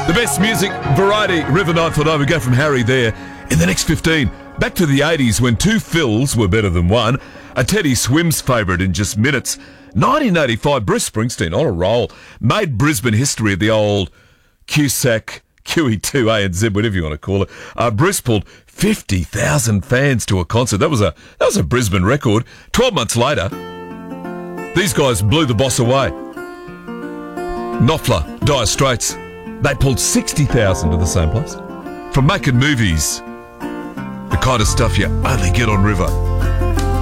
The best music, variety, River 949. We go from Harry there. In the next 15, back to the 80s when two Phils were better than one. A Teddy Swims favourite in just minutes. 1985, Bruce Springsteen on a roll. Made Brisbane history at the old QSAC, QE2, ANZ, whatever you want to call it. Bruce pulled 50,000 fans to a concert. That was a Brisbane record. 12 months later, these guys blew the boss away. Knopfler, Dire Straits, they pulled 60,000 to the same place. From making movies, the kind of stuff you only get on River.